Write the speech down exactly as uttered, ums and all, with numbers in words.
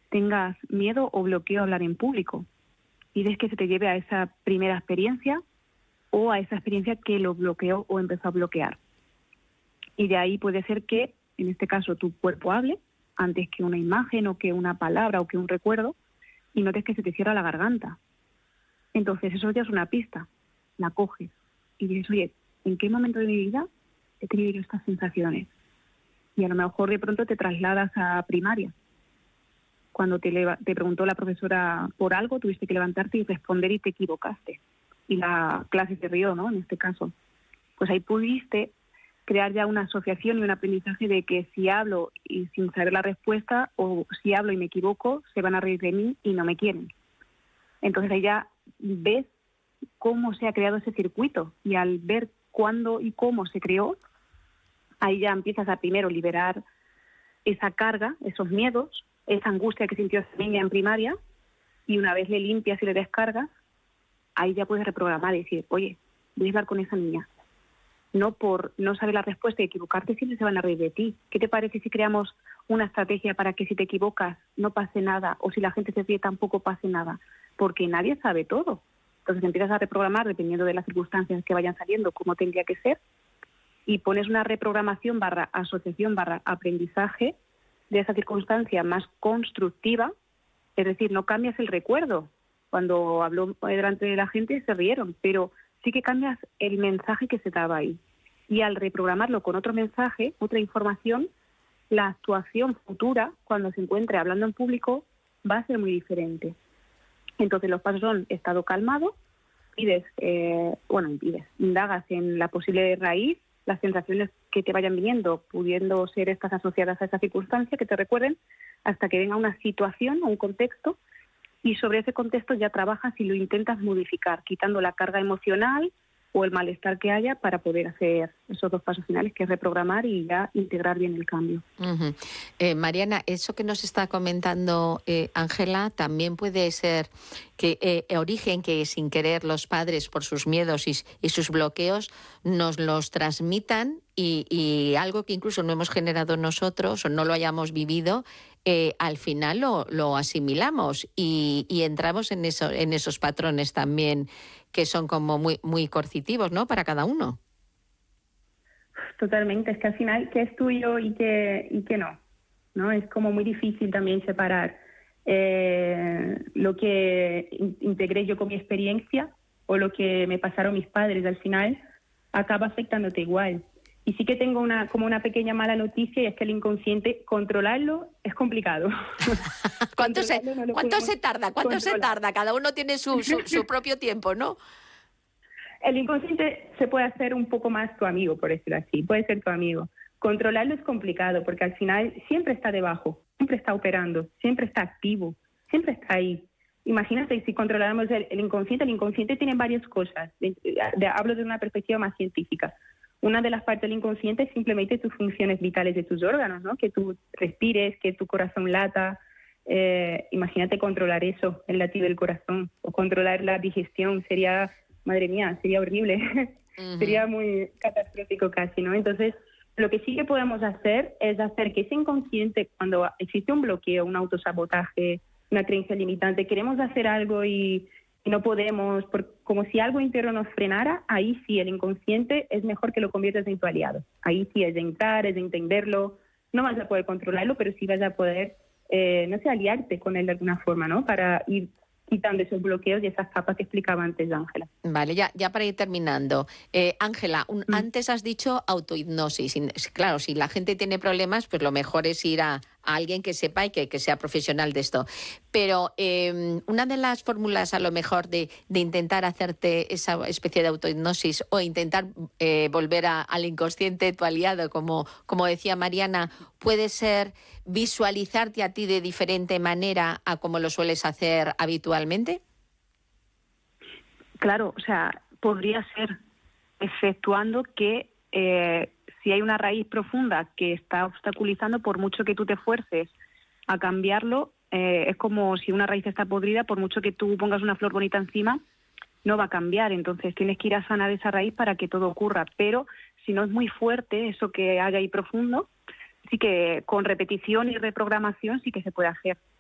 tengas miedo o bloqueo a hablar en público. Pides que se te lleve a esa primera experiencia o a esa experiencia que lo bloqueó o empezó a bloquear. Y de ahí puede ser que, en este caso, tu cuerpo hable antes que una imagen o que una palabra o que un recuerdo, y notes que se te cierra la garganta. Entonces eso ya es una pista. La coges y dices, oye, ¿en qué momento de mi vida he tenido yo estas sensaciones? Y a lo mejor de pronto te trasladas a primaria. Cuando te, leva- te preguntó la profesora por algo, tuviste que levantarte y responder y te equivocaste. Y la clase se rió, ¿no? En este caso. Pues ahí pudiste crear ya una asociación y un aprendizaje de que si hablo y sin saber la respuesta, o si hablo y me equivoco, se van a reír de mí y no me quieren. Entonces ahí ya ves cómo se ha creado ese circuito, y al ver cuándo y cómo se creó, ahí ya empiezas a primero liberar esa carga, esos miedos, esa angustia que sintió esa niña en primaria, y una vez le limpias y le descargas, ahí ya puedes reprogramar y decir, oye, voy a hablar con esa niña. No por no saber la respuesta y equivocarte, siempre se van a reír de ti. ¿Qué te parece si creamos una estrategia para que si te equivocas no pase nada, o si la gente se ríe tampoco pase nada? Porque nadie sabe todo. Entonces empiezas a reprogramar dependiendo de las circunstancias que vayan saliendo, cómo tendría que ser, y pones una reprogramación barra asociación barra aprendizaje de esa circunstancia más constructiva. Es decir, no cambias el recuerdo. Cuando habló delante de la gente se rieron, pero sí que cambias el mensaje que se daba ahí. Y al reprogramarlo con otro mensaje, otra información, la actuación futura, cuando se encuentre hablando en público, va a ser muy diferente. Entonces los pasos son: estado calmado, pides, eh, bueno, pides, indagas en la posible raíz, las sensaciones que te vayan viniendo, pudiendo ser estas asociadas a esa circunstancia, que te recuerden, hasta que venga una situación o un contexto, y sobre ese contexto ya trabajas y lo intentas modificar, quitando la carga emocional o el malestar que haya, para poder hacer esos dos pasos finales, que es reprogramar y ya integrar bien el cambio. Uh-huh. Eh, Mariana, eso que nos está comentando Ángela, eh, también puede ser que eh, origen que sin querer los padres, por sus miedos y, y sus bloqueos, nos los transmitan, y, y algo que incluso no hemos generado nosotros o no lo hayamos vivido, eh, al final lo, lo asimilamos y, y entramos en, eso, en esos patrones también, que son como muy, muy coercitivos, ¿no?, para cada uno. Totalmente, es que al final, ¿qué es tuyo y qué, y qué no? ¿No? Es como muy difícil también separar eh, lo que in- integré yo con mi experiencia o lo que me pasaron mis padres. Al final acaba afectándote igual. Y sí que tengo una como una pequeña mala noticia, y es que el inconsciente, controlarlo es complicado. ¿Cuánto se, no lo cuánto se tarda? ¿Cuánto controlar. se tarda? Cada uno tiene su, su, su propio tiempo, ¿no? El inconsciente se puede hacer un poco más tu amigo, por decirlo así, puede ser tu amigo. Controlarlo es complicado, porque al final siempre está debajo, siempre está operando, siempre está activo, siempre está ahí. Imagínate si controláramos el, el inconsciente. El inconsciente tiene varias cosas. De, de, hablo de una perspectiva más científica. Una de las partes del inconsciente es simplemente tus funciones vitales de tus órganos, ¿no? Que tú respires, que tu corazón lata. Eh, imagínate controlar eso, el latido del corazón, o controlar la digestión. Sería, madre mía, sería horrible. Uh-huh. Sería muy catastrófico casi, ¿no? Entonces, lo que sí que podemos hacer es hacer que ese inconsciente, cuando existe un bloqueo, un autosabotaje, una creencia limitante, queremos hacer algo y, y no podemos, por, como si algo interno nos frenara, ahí sí, el inconsciente es mejor que lo conviertas en tu aliado. Ahí sí es de entrar, es de entenderlo. No vas a poder controlarlo, pero sí vas a poder, eh, no sé, aliarte con él de alguna forma, ¿no? Para ir quitando esos bloqueos y esas capas que explicaba antes Ángela. Vale, ya, ya para ir terminando. Ángela, eh, mm. antes has dicho autohipnosis. Claro, si la gente tiene problemas, pues lo mejor es ir a, a alguien que sepa y que, que sea profesional de esto. Pero eh, una de las fórmulas, a lo mejor, de, de intentar hacerte esa especie de autohipnosis, o intentar eh, volver a, al inconsciente, tu aliado, como, como decía Mariana, puede ser visualizarte a ti de diferente manera a como lo sueles hacer habitualmente. Claro, o sea, podría ser, exceptuando que eh, si hay una raíz profunda que está obstaculizando, por mucho que tú te esfuerces a cambiarlo, eh, es como si una raíz está podrida, por mucho que tú pongas una flor bonita encima, no va a cambiar. Entonces tienes que ir a sanar esa raíz para que todo ocurra. Pero si no es muy fuerte eso que hay ahí profundo, sí que con repetición y reprogramación sí que se puede hacer.